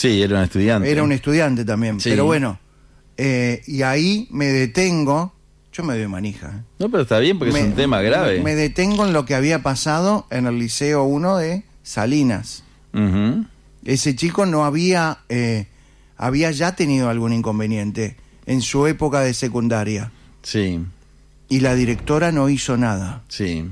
Sí, era un estudiante. Era un estudiante también, Sí. pero bueno, y ahí me detengo, yo me doy manija. No, pero está bien porque es un tema grave. Me detengo en lo que había pasado en el Liceo 1 de Salinas. Ujú. Ese chico no había ya tenido algún inconveniente en su época de secundaria. Sí, Y la directora no hizo nada. sí,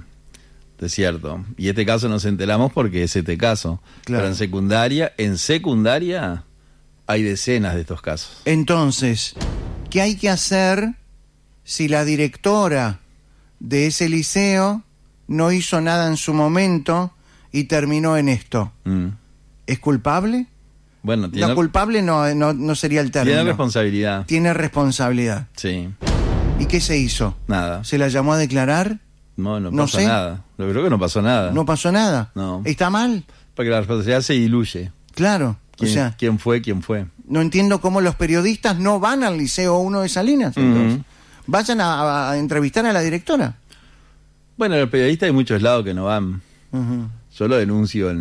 es cierto. Y este caso nos enteramos porque es este caso. Claro. Pero en secundaria hay decenas de estos casos. Entonces, ¿qué hay que hacer si la directora de ese liceo no hizo nada en su momento y terminó en esto? ¿Es culpable? Bueno, No, culpable no sería el término. tiene responsabilidad. Tiene responsabilidad. Sí, ¿Y qué se hizo? nada. ¿Se la llamó a declarar? No No pasó sé. nada. Yo creo que no pasó nada. ¿No pasó nada? No. ¿Está mal? Porque la responsabilidad se diluye. Claro. O sea, ¿Quién fue? no entiendo cómo los periodistas no van al Liceo 1 de Salinas. Entonces. Ujú. Vayan a entrevistar a la directora. Bueno, los periodistas hay muchos lados que no van. Ujú. Yo lo denuncio,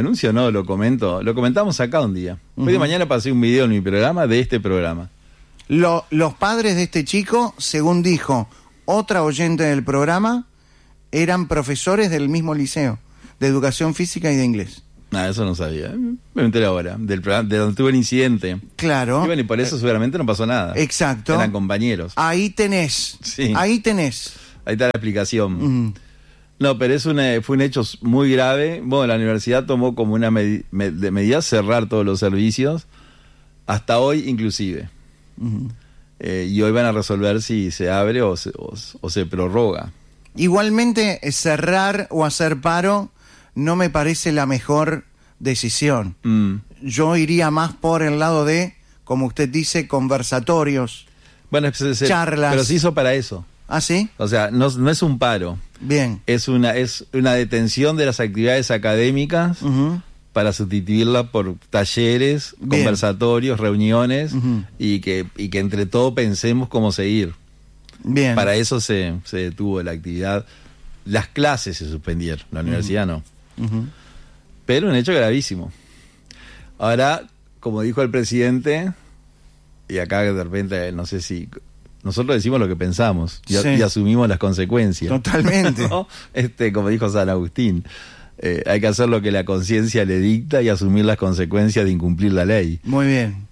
lo comento. Lo comentamos acá un día. Hoy de mañana pasé un video en mi programa de este programa. Los padres de este chico, según dijo otra oyente del programa, eran profesores del mismo liceo, de educación física y de inglés. Eso no sabía. Me enteré ahora, del programa, de donde tuve el incidente. Claro. Y bueno, y por eso seguramente no pasó nada. Exacto. Eran compañeros. Ahí tenés. Sí. Ahí tenés. Ahí está la explicación. Ujú. No, pero fue un hecho muy grave. Bueno, la universidad tomó como una medida cerrar todos los servicios, hasta hoy inclusive. Ujú. Y hoy van a resolver si se abre o se prorroga. Igualmente, cerrar o hacer paro no me parece la mejor decisión. Yo iría más por el lado de, como usted dice, conversatorios. Bueno, charlas. pero se hizo para eso. ¿Ah, sí? O sea, no es un paro. Bien. Es una detención de las actividades académicas Ujú. para sustituirla por talleres, Bien. conversatorios, reuniones, Ujú. y que entre todos pensemos cómo seguir. Bien. Para eso se detuvo la actividad. Las clases se suspendieron, la universidad no. Ujú. Pero un hecho gravísimo. Ahora, como dijo el presidente, y acá de repente, no sé si... Nosotros decimos lo que pensamos y, Sí. y asumimos las consecuencias. Totalmente. ¿No? Como dijo San Agustín, hay que hacer lo que la conciencia le dicta y asumir las consecuencias de incumplir la ley. Muy bien.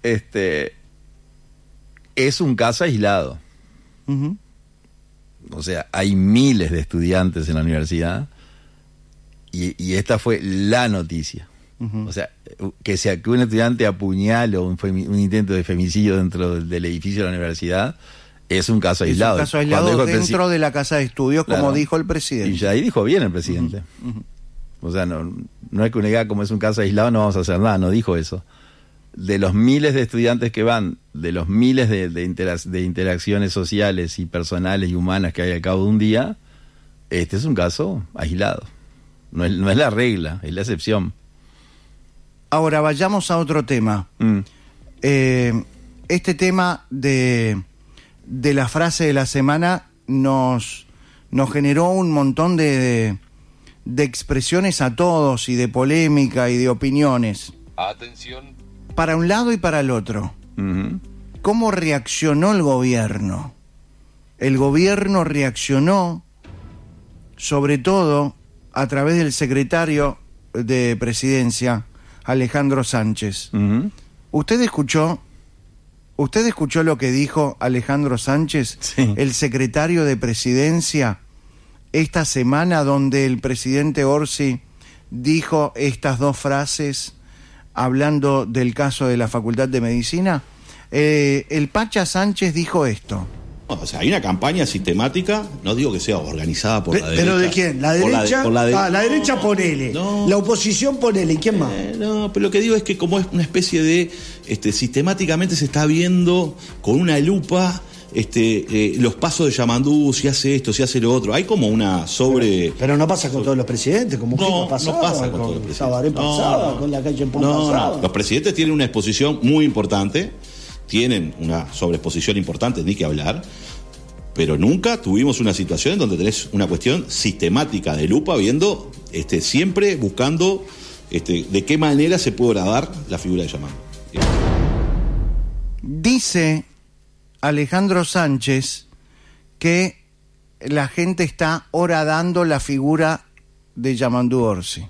Es un caso aislado. Ujú. O sea, hay miles de estudiantes en la universidad y esta fue la noticia. Ujú. O sea, que un estudiante apuñale o un intento de femicidio dentro del edificio de la universidad es un caso aislado. Es un caso aislado Cuando dijo el dentro de la casa de estudios, como Claro. dijo el Y presidente. ya ahí dijo bien el presidente. Ujú. O sea, no es que uno diga como es un caso aislado no vamos a hacer nada, no dijo eso. De los miles de estudiantes que van, de los miles de interacciones sociales y personales y humanas que hay al cabo de un día, este es un caso aislado. No es la regla, es la excepción. Ahora vayamos a otro tema. Este tema de la frase de la semana nos generó un montón de expresiones a todos y de polémica y de opiniones. Atención. Para un lado y para el otro. Ujú. ¿Cómo reaccionó el gobierno? El gobierno reaccionó sobre todo a través del secretario de Presidencia, Alejandro Sánchez. Ujú. ¿Usted escuchó lo que dijo Alejandro Sánchez, Sí. el secretario de Presidencia, esta semana, donde el presidente Orsi dijo estas dos frases hablando del caso de la Facultad de Medicina? El Pacha Sánchez dijo esto. O sea, hay una campaña sistemática, no digo que sea organizada por la derecha. ¿Pero de quién? ¿La derecha? La derecha ponele. No. La oposición ponele. ¿Y quién más? No, pero lo que digo es que como es una especie de... sistemáticamente se está viendo con una lupa los pasos de Yamandú, si hace esto, si hace lo otro. Hay como una sobre... Pero no pasa con todos los presidentes, como No, pasaba, no pasa con todos los presidentes. Tabaré pasaba, No. con la calle Pon No, pasaba. no. Los presidentes tienen una exposición muy importante, tienen una sobreexposición importante, ni que hablar, pero nunca tuvimos una situación en donde tenés una cuestión sistemática de lupa, viendo, siempre buscando de qué manera se puede grabar la figura de Yamandú. Sí. Dice Alejandro Sánchez que la gente está horadando la figura de Yamandú Orsi.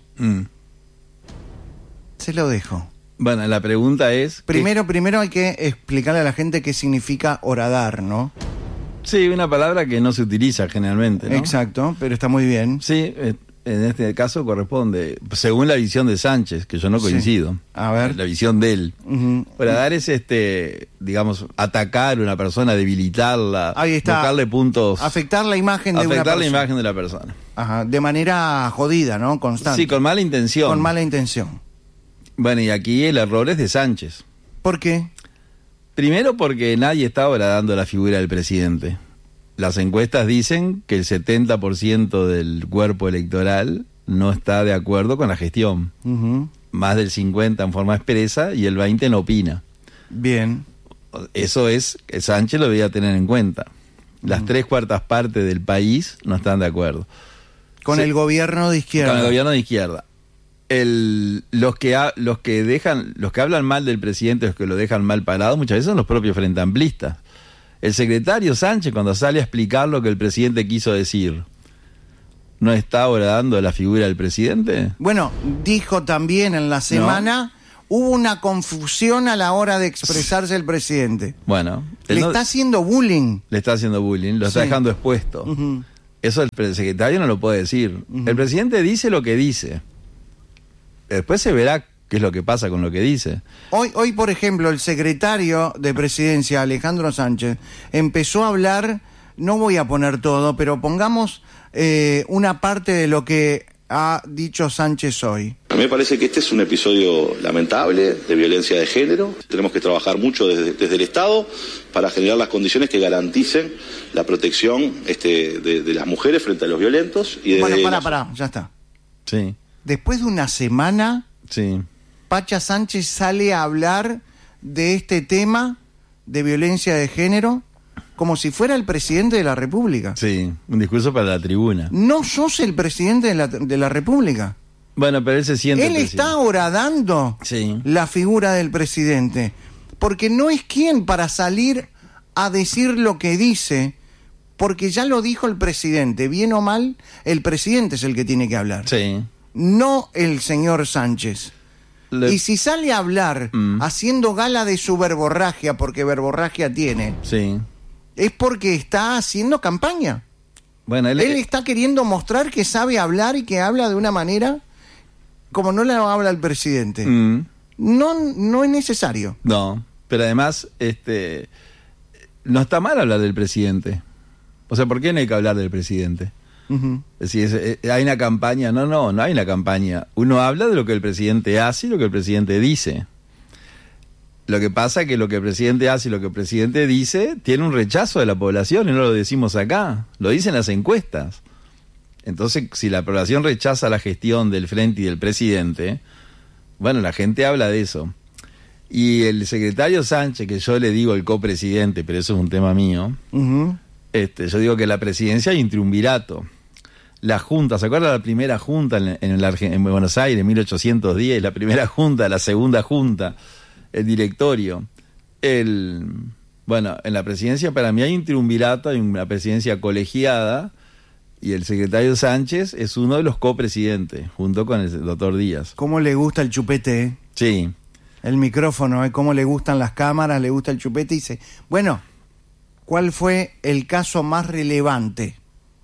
Se lo dejo. Bueno, la pregunta es... Primero hay que explicarle a la gente qué significa horadar, ¿no? Sí, una palabra que no se utiliza generalmente, ¿no? Exacto, pero está muy bien. Sí, en este caso corresponde, según la visión de Sánchez, que yo no coincido. Sí. A ver. La visión de él. Uh-huh. Horadar es, digamos, atacar a una persona, debilitarla, ahí está. buscarle puntos... Afectar la imagen de una persona. Afectar la imagen de la persona. Ajá, de manera jodida, ¿no? Constante. Sí, con mala intención. Con mala intención. Bueno, y aquí el error es de Sánchez. ¿Por qué? Primero porque nadie está horadando la figura del presidente. Las encuestas dicen que el 70% del cuerpo electoral no está de acuerdo con la gestión. Uh-huh. Más del 50% en forma expresa y el 20% no opina. Bien. Eso es, que Sánchez lo debía tener en cuenta. Las 3/4 partes del país no están de acuerdo. Con el gobierno de izquierda. Con el gobierno de izquierda. Los que hablan mal del presidente, los que lo dejan mal parado, muchas veces son los propios frente amplistas. El secretario Sánchez, cuando sale a explicar lo que el presidente quiso decir, ¿no está horadando la figura del presidente? Bueno, dijo también en la semana, hubo una confusión a la hora de expresarse el presidente. Bueno. Está haciendo bullying. Le está haciendo bullying, lo está dejando expuesto. Uh-huh. Eso el secretario no lo puede decir. Uh-huh. El presidente dice lo que dice. Después se verá qué es lo que pasa con lo que dice. Hoy, por ejemplo, el secretario de Presidencia, Alejandro Sánchez, empezó a hablar, no voy a poner todo, pero pongamos una parte de lo que ha dicho Sánchez hoy. A mí me parece que este es un episodio lamentable de violencia de género. Tenemos que trabajar mucho desde el Estado para generar las condiciones que garanticen la protección de las mujeres frente a los violentos. Y bueno, pará, ya está. Sí. Después de una semana, sí, Pacha Sánchez sale a hablar de este tema de violencia de género como si fuera el presidente de la República. Sí, un discurso para la tribuna. No sos el presidente de la República. Bueno, pero él se siente... Él está horadando la figura del presidente, porque no es quien para salir a decir lo que dice, porque ya lo dijo el presidente, bien o mal, el presidente es el que tiene que hablar. Sí. No el señor Sánchez. Y si sale a hablar haciendo gala de su verborragia, porque verborragia tiene, es porque está haciendo campaña. Bueno, él está queriendo mostrar que sabe hablar y que habla de una manera como no la habla el presidente. No es necesario. No, pero además no está mal hablar del presidente. O sea, ¿por qué no hay que hablar del presidente? Uh-huh. Es decir, hay una campaña. No hay una campaña. Uno habla de lo que el presidente hace y lo que el presidente dice. Lo que pasa es que lo que el presidente hace y lo que el presidente dice tiene un rechazo de la población, y no lo decimos acá, lo dicen las encuestas. Entonces, si la población rechaza la gestión del frente y del presidente, bueno, la gente habla de eso. Y el secretario Sánchez, que yo le digo el copresidente, pero eso es un tema mío, uh-huh. Yo digo que en la presidencia hay un triunvirato. La Junta, ¿se acuerda la primera Junta en Buenos Aires, en 1810? La primera Junta, la segunda Junta, el directorio. Bueno, en la presidencia para mí hay un triunvirato, hay una presidencia colegiada, y el secretario Sánchez es uno de los copresidentes, junto con el doctor Díaz. ¿Cómo le gusta el chupete? Sí. El micrófono, cómo le gustan las cámaras, le gusta el chupete, y dice, bueno, ¿cuál fue el caso más relevante?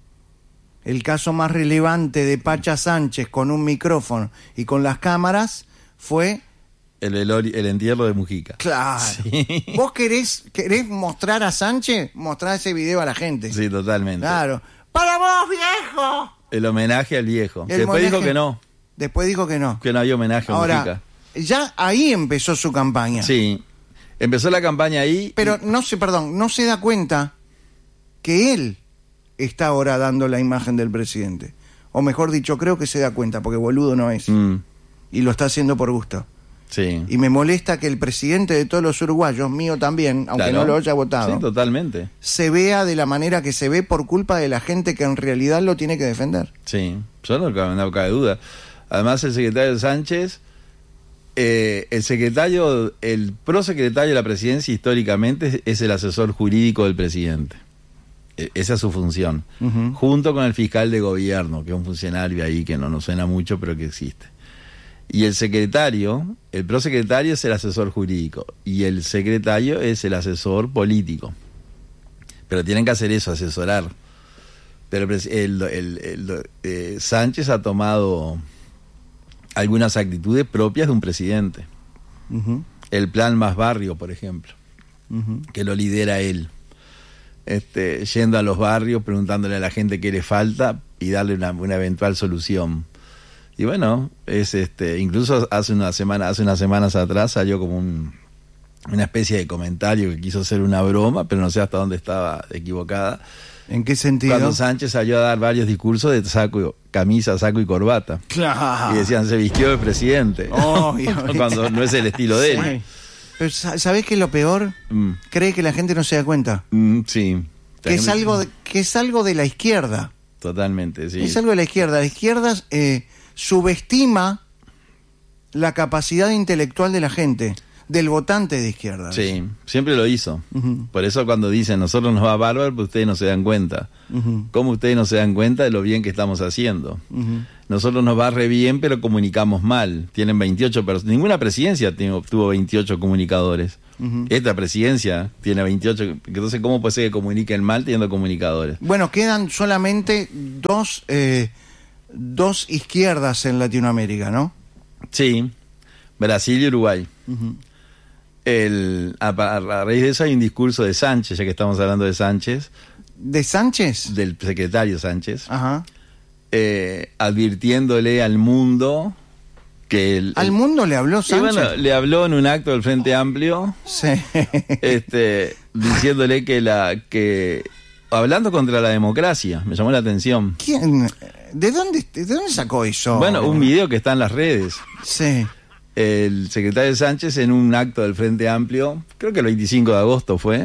El caso más relevante de Pacha Sánchez con un micrófono y con las cámaras fue... El entierro de Mujica. Claro. Sí. ¿Vos querés mostrar a Sánchez? Mostrar ese video a la gente. Sí, totalmente. Claro. ¡Para vos, viejo! El homenaje al viejo. Después dijo que no. Después dijo que no. Que no había homenaje a Mujica. Ya ahí empezó su campaña. Sí. Empezó la campaña ahí. Pero no se da cuenta que él está ahora dando la imagen del presidente. O mejor dicho, creo que se da cuenta, porque boludo no es. Y lo está haciendo por gusto. Sí. Y me molesta que el presidente de todos los uruguayos, mío también, aunque no lo haya votado, sí, totalmente, se vea de la manera que se ve por culpa de la gente que en realidad lo tiene que defender. Sí, yo no cabe duda. Además, el secretario Sánchez el prosecretario de la presidencia históricamente es el asesor jurídico del presidente. Esa es su función. Ujú. Junto con el fiscal de gobierno, que es un funcionario ahí que no nos suena mucho, pero que existe. Y el prosecretario es el asesor jurídico. Y el secretario es el asesor político. Pero tienen que hacer eso, asesorar. Pero Sánchez ha tomado algunas actitudes propias de un presidente. Ujú. El plan Más Barrio, por ejemplo, Ujú. que lo lidera él. Yendo a los barrios, preguntándole a la gente qué le falta y darle una eventual solución. Y bueno, incluso hace unas semanas atrás salió como una especie de comentario que quiso ser una broma, pero no sé hasta dónde estaba equivocada. ¿En qué sentido? Cuando Sánchez salió a dar varios discursos de camisa, saco y corbata. Claro. Y decían, se vistió de presidente. Obviamente. Cuando no es el estilo de él. Sí. Pero ¿sabés qué es lo peor? Cree que la gente no se da cuenta. Sí. Que es algo de la izquierda. Totalmente, sí. Es algo de la izquierda. La izquierda subestima la capacidad intelectual de la gente, del votante de izquierda. Sí, siempre lo hizo. Ujú. Por eso cuando dicen, nosotros nos va bárbaro, pues ustedes no se dan cuenta. Ujú. ¿Cómo ustedes no se dan cuenta de lo bien que estamos haciendo? Ujú. Nosotros nos va re bien, pero comunicamos mal. Tienen 28 personas. Ninguna presidencia tuvo 28 comunicadores. Ujú. Esta presidencia tiene 28. Entonces, ¿cómo puede ser que comuniquen mal teniendo comunicadores? Bueno, quedan solamente dos izquierdas en Latinoamérica, ¿no? Sí, Brasil y Uruguay. Ujú. A raíz de eso hay un discurso de Sánchez, ya que estamos hablando de Sánchez, ¿De Sánchez? del secretario Sánchez, Ajá. advirtiéndole al mundo que... ¿Al mundo le habló Y Sánchez? bueno, le habló en un acto del Frente Amplio, Sí. diciéndole que hablando contra la democracia. Me llamó la atención. ¿Quién? ¿De dónde sacó eso? Bueno, un video que está en las redes. Sí. El secretario Sánchez en un acto del Frente Amplio, creo que el 25 de agosto fue,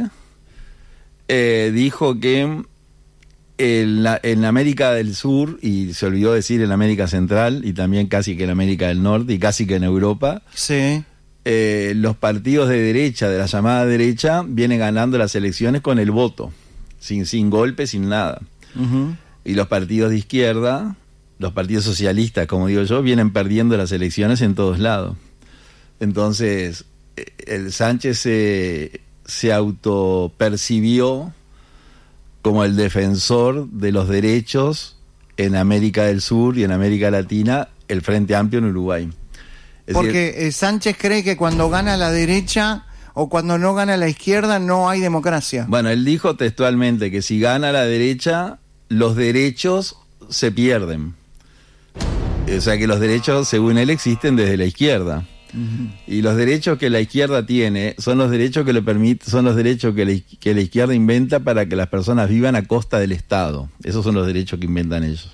dijo que en América del Sur, y se olvidó decir en América Central, y también casi que en América del Norte, y casi que en Europa, Sí. los partidos de derecha, de la llamada derecha, vienen ganando las elecciones con el voto, sin golpe, sin nada. Ujú. Y los partidos de izquierda, los partidos socialistas, como digo yo, vienen perdiendo las elecciones en todos lados. Entonces, el Sánchez se autopercibió como el defensor de los derechos en América del Sur y en América Latina, el Frente Amplio en Uruguay. Es Porque decir, Sánchez cree que cuando gana la derecha o cuando no gana la izquierda no hay democracia. bueno, él dijo textualmente que si gana la derecha, los derechos se pierden. O sea que los derechos, según él, existen desde la izquierda. Y los derechos que la izquierda tiene son los derechos que que la izquierda inventa para que las personas vivan a costa del Estado. Esos son los derechos que inventan ellos.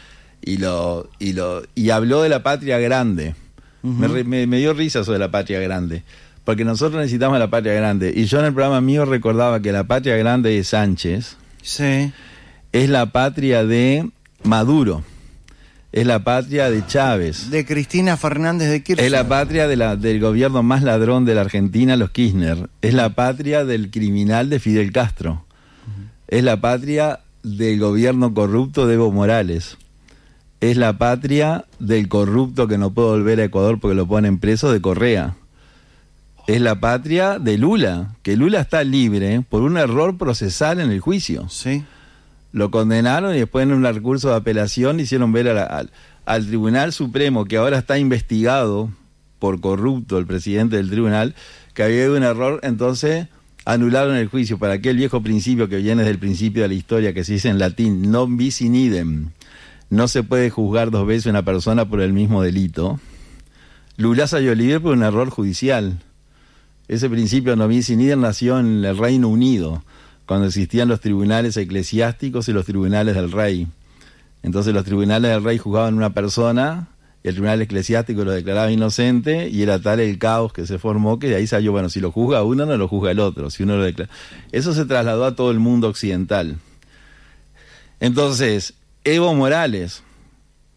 Y habló de la patria grande. Me dio risa eso de la patria grande. Porque nosotros necesitamos la patria grande. Y yo en el programa mío recordaba que la patria grande de Sánchez Sí. es la patria de Maduro. Es la patria de Chávez. De Cristina Fernández de Kirchner. Es la patria del gobierno más ladrón de la Argentina, los Kirchner. Es la patria del criminal de Fidel Castro. Es la patria del gobierno corrupto de Evo Morales. Es la patria del corrupto que no puede volver a Ecuador porque lo ponen preso, de Correa. Es la patria de Lula, que Lula está libre por un error procesal en el juicio. Sí. Lo condenaron y después en un recurso de apelación hicieron ver al Tribunal Supremo, que ahora está investigado por corrupto, el presidente del tribunal, que había habido un error, entonces anularon el juicio para aquel viejo principio que viene desde el principio de la historia, que se dice en latín, non bis in idem. No se puede juzgar dos veces a una persona por el mismo delito. Lula salió libre por un error judicial. Ese principio non bis in idem nació en el Reino Unido, cuando existían los tribunales eclesiásticos y los tribunales del rey. Entonces los tribunales del rey juzgaban a una persona, y el tribunal eclesiástico lo declaraba inocente, y era tal el caos que se formó que de ahí salió, bueno, si lo juzga uno, no lo juzga el otro. Si uno lo declara. Eso se trasladó a todo el mundo occidental. Entonces, Evo Morales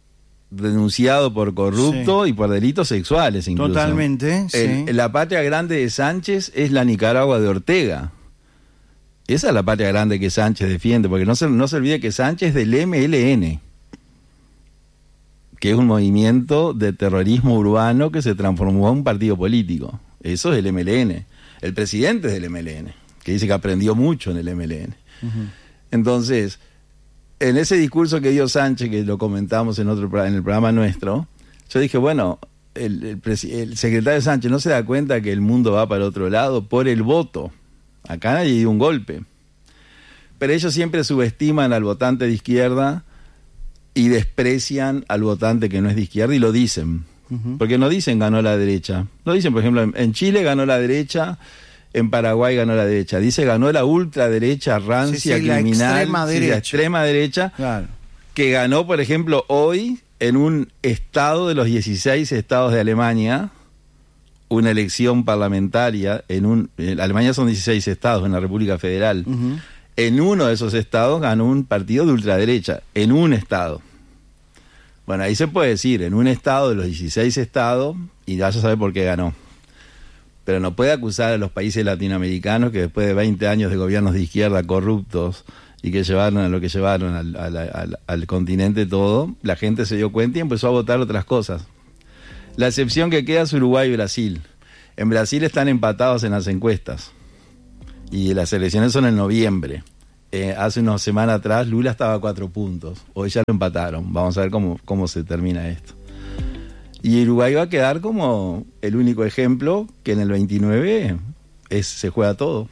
denunciado por corrupto y por delitos sexuales incluso. Totalmente, sí. La patria grande de Sánchez es la Nicaragua de Ortega. Esa es la patria grande que Sánchez defiende, porque no se olvide que Sánchez es del MLN, que es un movimiento de terrorismo urbano que se transformó en un partido político. Eso es el MLN. El presidente es del MLN, que dice que aprendió mucho en el MLN. Entonces, en ese discurso que dio Sánchez, que lo comentamos en el programa nuestro, yo dije, bueno, el secretario Sánchez no se da cuenta que el mundo va para otro lado por el voto. Acá nadie dio un golpe. Pero ellos siempre subestiman al votante de izquierda y desprecian al votante que no es de izquierda y lo dicen. Porque no dicen ganó la derecha. No dicen, por ejemplo, en Chile ganó la derecha, en Paraguay ganó la derecha. Dice ganó la ultraderecha, rancia, criminal, la extrema derecha, claro, que ganó, por ejemplo, hoy en un estado de los 16 estados de Alemania, una elección parlamentaria, en Alemania son 16 estados, en la República Federal. En uno de esos estados ganó un partido de ultraderecha, en un estado. Bueno, ahí se puede decir, en un estado de los 16 estados, y ya se sabe por qué ganó. Pero no puede acusar a los países latinoamericanos que después de 20 años de gobiernos de izquierda corruptos y que llevaron a lo que llevaron al continente todo, la gente se dio cuenta y empezó a votar otras cosas. La excepción que queda es Uruguay y Brasil. En Brasil están empatados en las encuestas y las elecciones son en noviembre. Hace una semana atrás Lula estaba a 4 puntos, hoy ya lo empataron. Vamos a ver cómo se termina esto. Y Uruguay va a quedar como el único ejemplo que en el 29 se juega todo.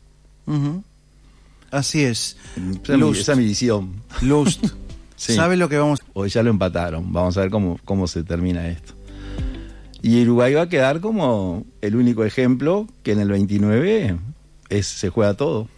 Así es. Esa es mi visión. Lust. Sí. ¿Sabe lo que vamos? Hoy ya lo empataron. Vamos a ver cómo se termina esto. Y Uruguay va a quedar como el único ejemplo que en el 29 se juega todo.